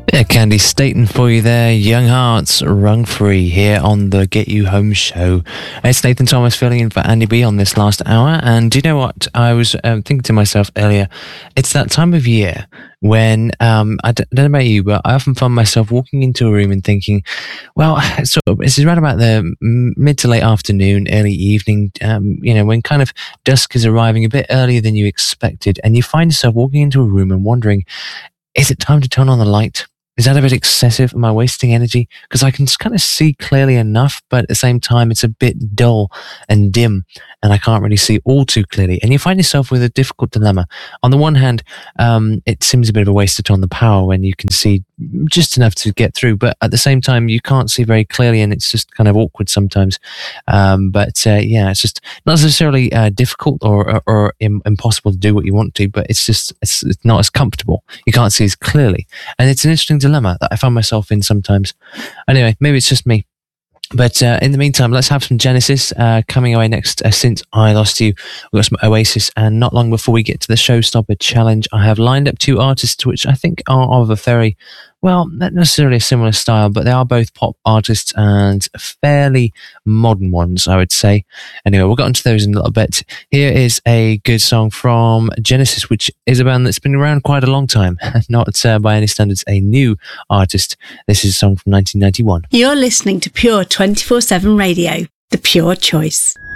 Yeah, Candy Staten for you there. Young Hearts, Rung Free here on the Get You Home show. It's Nathan Thomas filling in for Andy B on this last hour. And do you know what? I was thinking to myself earlier, it's that time of year when, I don't know about you, but I often find myself walking into a room and thinking, well, this is right about the mid to late afternoon, early evening, when kind of dusk is arriving a bit earlier than you expected. And you find yourself walking into a room and wondering, is it time to turn on the light? Is that a bit excessive? Am I wasting energy? Because I can just kind of see clearly enough, but at the same time, it's a bit dull and dim, and I can't really see all too clearly. And you find yourself with a difficult dilemma. On the one hand, it seems a bit of a waste to turn the power when you can see just enough to get through, but at the same time, you can't see very clearly, and it's just kind of awkward sometimes. It's just not necessarily difficult or impossible to do what you want to, but it's not as comfortable. You can't see as clearly, and it's an interesting dilemma that I find myself in sometimes. Anyway, maybe it's just me. But in the meantime, let's have some Genesis coming away next. Since I Lost You, we've got some Oasis, and not long before we get to the Showstopper Challenge, I have lined up two artists which I think are of a very, well, not necessarily a similar style, but they are both pop artists and fairly modern ones, I would say. Anyway, we'll get into those in a little bit. Here is a good song from Genesis, which is a band that's been around quite a long time, not by any standards a new artist. This is a song from 1991. You're listening to Pure 24/7 Radio, the Pure Choice.